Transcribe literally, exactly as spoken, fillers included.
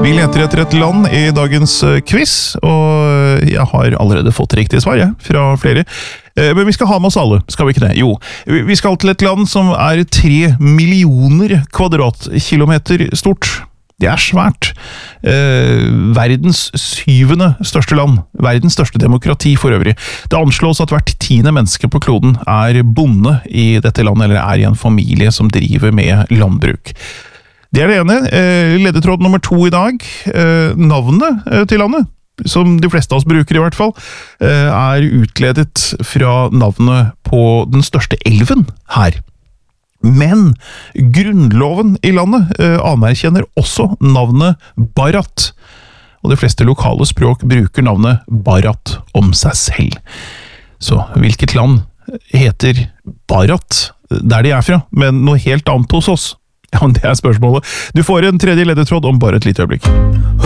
Vi leter etter et land i dagens quiz, og jeg har allerede fått riktig svar, jeg, fra flere. Men vi skal ha med oss alle, skal vi ikke det? Jo, vi skal til et land som er tre millioner kvadratkilometer stort. Det er svært. Eh, verdens syvende største land. Verdens største demokrati for øvrig. Det anslås at hvert tiende menneske på kloden er bonde i dette landet, eller er i en familie som driver med landbruk. Det er det ene. Eh, ledetråd nummer to i dag. Eh, navnet eh, til landet, som de fleste av oss bruker i hvert fall, eh, er utledet fra navnet på den største elven her. Men grunnloven i landet eh, anerkjenner også navnet Bharat, og de fleste lokale språk bruker navnet Bharat om seg selv. Så hvilket land heter Bharat der de er fra, men noe helt annet hos oss? Ja, det er spørsmålet. Du får en tredje ledetråd om bare et lite øyeblikk.